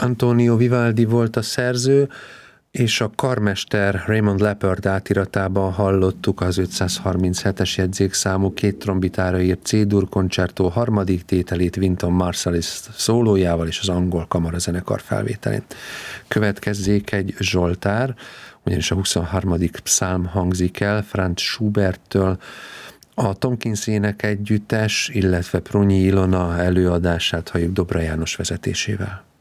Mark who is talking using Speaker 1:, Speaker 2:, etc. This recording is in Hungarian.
Speaker 1: Antonio Vivaldi volt a szerző, és a karmester Raymond Leppard átiratában hallottuk az 537-es jegyzékszámú két trombitára írt C-dur koncertó harmadik tételét Wynton Marsalis szólójával és az angol kamarazenekar felvételén. Következzék egy zsoltár, ugyanis a 23. pszálm hangzik el Franz Schuberttől, a Tomkins Énekegyüttes, illetve Prunyi Ilona előadását halljuk Dobra János vezetésével.